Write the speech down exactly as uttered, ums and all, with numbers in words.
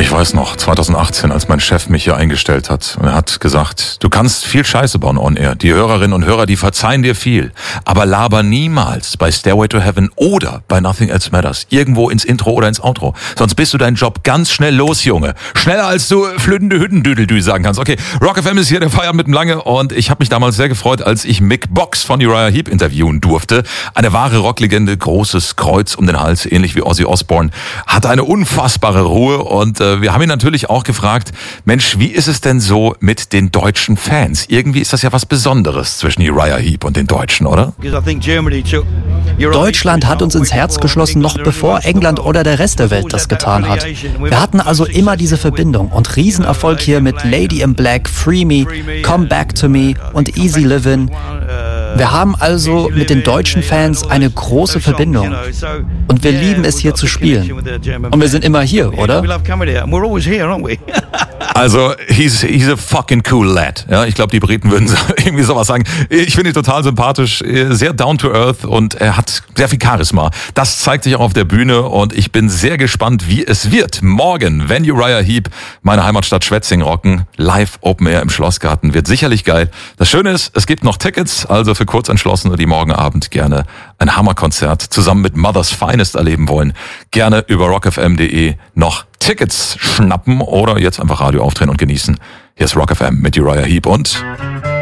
Ich weiß noch, zwanzig achtzehn, als mein Chef mich hier eingestellt hat, und er hat gesagt, du kannst viel Scheiße bauen on air. Die Hörerinnen und Hörer, die verzeihen dir viel. Aber laber niemals bei Stairway to Heaven oder bei Nothing Else Matters irgendwo ins Intro oder ins Outro. Sonst bist du deinen Job ganz schnell los, Junge. Schneller als du flötende Hüttendüdeldü sagen kannst. Okay, Rock F M ist hier, der Feier mit dem Lange, und ich habe mich damals sehr gefreut, als ich Mick Box von Uriah Heep interviewen durfte. Eine wahre Rocklegende, großes Kreuz um den Hals, ähnlich wie Ozzy Osbourne, hat eine unfassbare Ruhe, und äh, wir haben ihn natürlich auch gefragt, Mensch, wie ist es denn so mit den deutschen Fans? Irgendwie ist das ja was Besonderes zwischen Uriah Heep und den Deutschen, oder? Deutschland hat uns ins Herz geschlossen, noch bevor England oder der Rest der Welt das getan hat. Wir hatten also immer diese Verbindung, und Riesenerfolg hier mit Lady in Black, Free Me, Come Back to Me und Easy Livin'. Wir haben also mit den deutschen Fans eine große Verbindung, und wir lieben es, hier zu spielen. Und wir sind immer hier, oder? Also, he's, he's a fucking cool lad. Ja, ich glaube, die Briten würden irgendwie sowas sagen. Ich finde ihn total sympathisch, sehr down to earth, und er hat sehr viel Charisma. Das zeigt sich auch auf der Bühne, und ich bin sehr gespannt, wie es wird. Morgen, wenn Uriah Heep meine Heimatstadt Schwetzing rocken, live Open Air im Schlossgarten, wird sicherlich geil. Das Schöne ist, es gibt noch Tickets, also für Kurzentschlossene, die morgen Abend gerne ein Hammerkonzert zusammen mit Mother's Finest erleben wollen, gerne über rock f m punkt d e noch Tickets schnappen oder jetzt einfach Radio aufdrehen und genießen. Hier ist Rock F M mit Uriah Heep und